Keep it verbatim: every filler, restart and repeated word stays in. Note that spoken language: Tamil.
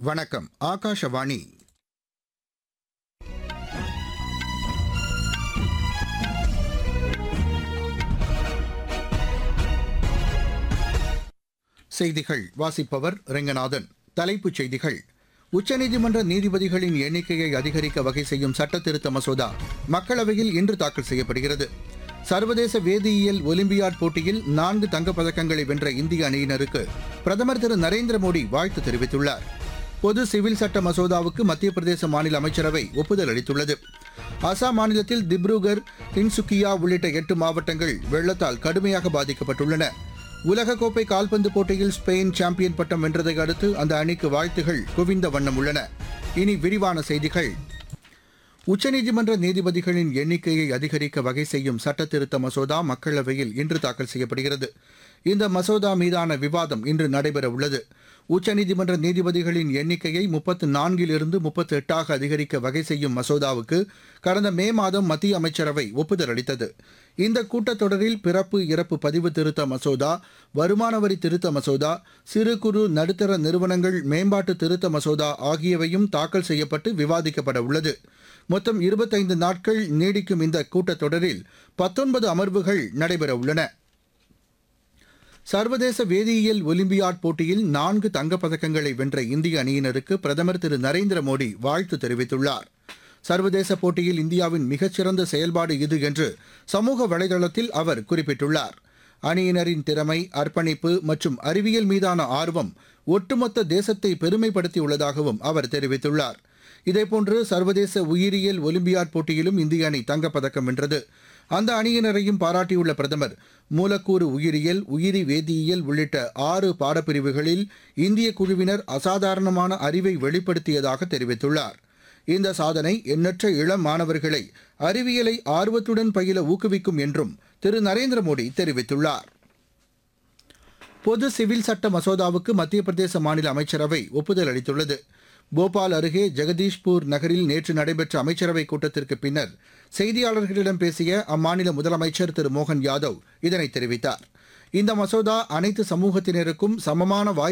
வணக்கம். ஆகாஷவாணி. செய்திகள் வாசிப்பவர் ரெங்கநாதன். தலைப்புச் செய்திகள். உச்சநீதிமன்ற நீதிபதிகளின் எண்ணிக்கையை அதிகரிக்க வகை செய்யும் சட்டத்திருத்த மசோதா மக்களவையில் இன்று தாக்கல் செய்யப்படுகிறது. சர்வதேச வேதியியல் ஒலிம்பியாட் போட்டியில் நான்கு தங்கப் பதக்கங்களை வென்ற இந்திய அணியினருக்கு பிரதமர் திரு நரேந்திர மோடி வாழ்த்து தெரிவித்துள்ளார். பொது சிவில் சட்ட மசோதாவுக்கு மத்திய பிரதேச மாநில அமைச்சரவை ஒப்புதல் அளித்துள்ளது. அசாம் மாநிலத்தில் திப்ருகர், தின்சுக்கியா உள்ளிட்ட எட்டு மாவட்டங்கள் வெள்ளத்தால் கடுமையாக பாதிக்கப்பட்டுள்ளன. உலகக்கோப்பை கால்பந்து போட்டியில் ஸ்பெயின் சாம்பியன் பட்டம் வென்றதை அடுத்து அந்த அணிக்கு வாழ்த்துகள் குவிந்த வண்ணம் உள்ளன. இனி விரிவான செய்திகள். உச்சநீதிமன்ற நீதிபதிகளின் எண்ணிக்கையை அதிகரிக்க வகை செய்யும் சட்டத்திருத்த மசோதா மக்களவையில் இன்று தாக்கல் செய்யப்படுகிறது. இந்த மசோதா மீதான விவாதம் இன்று நடைபெற உள்ளது. உச்சநீதிமன்ற நீதிபதிகளின் எண்ணிக்கையை முப்பத்து நான்கிலிருந்து முப்பத்து எட்டாக அதிகரிக்க வகை செய்யும் மசோதாவுக்கு கடந்த மே மாதம் மத்திய அமைச்சரவை ஒப்புதல் அளித்தது. இந்த கூட்டத்தொடரில் பிறப்பு இறப்பு பதிவு திருத்த மசோதா, வருமான வரி திருத்த மசோதா, சிறு குறு நடுத்தர நிறுவனங்கள் மேம்பாட்டு திருத்த மசோதா ஆகியவையும் தாக்கல் செய்யப்பட்டு விவாதிக்கப்பட உள்ளது. மொத்தம் இருபத்தைந்து நாட்கள் நீடிக்கும் இந்த கூட்டத்தொடரில் பத்தொன்பது அமர்வுகள் நடைபெற உள்ளன. சர்வதேச வேதியியல் ஒலிம்பியாட் போட்டியில் நான்கு தங்கப் பதக்கங்களை வென்ற இந்திய அணியினருக்கு பிரதமர் திரு நரேந்திர மோடி வாழ்த்து தெரிவித்துள்ளார். சர்வதேச போட்டியில் இந்தியாவின் மிகச்சிறந்த செயல்பாடு இது என்று சமூக வலைதளத்தில் அவர் குறிப்பிட்டுள்ளார். அணியினரின் திறமை, அர்ப்பணிப்பு மற்றும் அறிவியல் மீதான ஆர்வம் ஒட்டுமொத்த தேசத்தை பெருமைப்படுத்தியுள்ளதாகவும் அவர் தெரிவித்துள்ளார். இதேபோன்று சர்வதேச உயிரியல் ஒலிம்பியாட் போட்டியிலும் இந்திய அணி தங்கப்பதக்கம் வென்றது. அந்த அணியினரையும் பாராட்டியுள்ள பிரதமர், மூலக்கூறு உயிரியல், உயிரி வேதியியல் உள்ளிட்ட ஆறு பாடப்பிரிவுகளில் இந்திய குழுவினர் அசாதாரணமான அறிவை வெளிப்படுத்தியதாக தெரிவித்துள்ளார். இந்த சாதனை எண்ணற்ற இளம் மாணவர்களை அறிவியலை ஆர்வத்துடன் பயில ஊக்குவிக்கும் என்றும் திரு நரேந்திர மோடி தெரிவித்துள்ளார். பொது சிவில் சட்ட மசோதாவுக்கு மத்திய பிரதேச மாநில அமைச்சரவை ஒப்புதல் அளித்துள்ளது. போபால் அருகே ஜெகதீஷ்பூர் நகரில் நேற்று நடைபெற்ற அமைச்சரவைக் கூட்டத்திற்கு பின்னர் செய்தியாளர்களிடம் பேசிய அம்மாநில முதலமைச்சர் திரு மோகன் யாதவ் இதனை தெரிவித்தார். இந்த மசோதா அனைத்து சமூகத்தினருக்கும் சமமான வாய்ப்பு